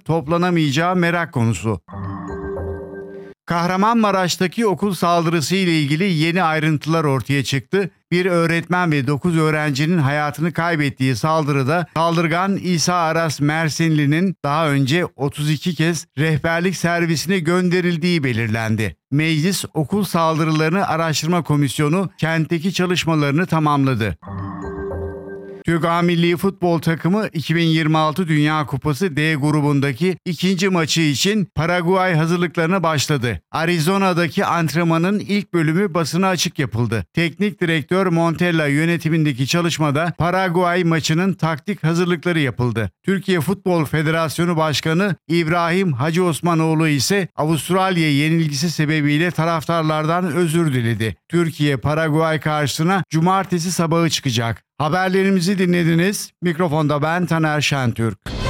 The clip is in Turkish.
toplanıp toplanamayacağı merak konusu. Kahramanmaraş'taki okul saldırısı ile ilgili yeni ayrıntılar ortaya çıktı. Bir öğretmen ve 9 öğrencinin hayatını kaybettiği saldırıda saldırgan İsa Aras Mersinli'nin daha önce 32 kez rehberlik servisine gönderildiği belirlendi. Meclis Okul Saldırılarını Araştırma Komisyonu kentteki çalışmalarını tamamladı. Türk A Milli Futbol Takımı 2026 Dünya Kupası D grubundaki ikinci maçı için Paraguay hazırlıklarına başladı. Arizona'daki antrenmanın ilk bölümü basına açık yapıldı. Teknik direktör Montella yönetimindeki çalışmada Paraguay maçının taktik hazırlıkları yapıldı. Türkiye Futbol Federasyonu Başkanı İbrahim Hacı Osmanoğlu ise Avustralya yenilgisi sebebiyle taraftarlardan özür diledi. Türkiye Paraguay karşısına cumartesi sabahı çıkacak. Haberlerimizi dinlediniz. Mikrofonda ben Taner Şentürk.